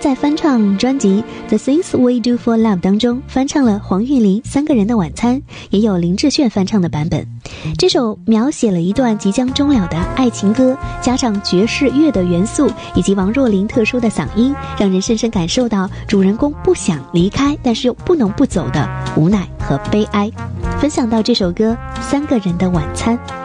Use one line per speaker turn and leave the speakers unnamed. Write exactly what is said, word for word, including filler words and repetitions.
在翻唱专辑《The Things We Do for Love》当中翻唱了黄韵玲《三个人的晚餐》，也有林志炫翻唱的版本。这首描写了一段即将终了的爱情歌，加上爵士乐的元素以及王若琳特殊的嗓音，让人深深感受到主人公不想离开但是又不能不走的无奈和悲哀。分享到这首歌《三个人的晚餐》。